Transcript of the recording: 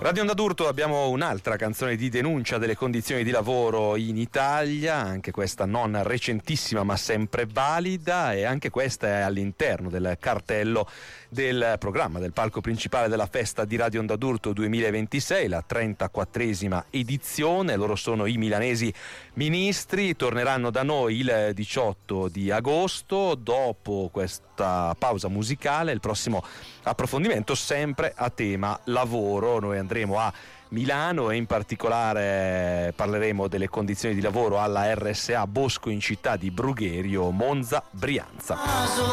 Radio Onda d'Urto abbiamo un'altra canzone di denuncia delle condizioni di lavoro in Italia, anche questa non recentissima ma sempre valida, e anche questa è all'interno del cartello del programma del palco principale della festa di Radio Onda d'Urto 2026, la 34esima edizione. Loro sono i milanesi Ministri, torneranno da noi il 18 di agosto dopo questa pausa musicale. Il prossimo approfondimento sempre a tema lavoro. Noi andremo a Milano e in particolare parleremo delle condizioni di lavoro alla RSA Bosco in città di Brugherio, Monza, Brianza.